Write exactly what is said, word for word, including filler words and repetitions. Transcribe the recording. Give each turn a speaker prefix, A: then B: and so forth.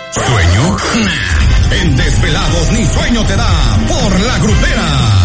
A: ¿Sueño? En Desvelados ni sueño te da por La Grupera.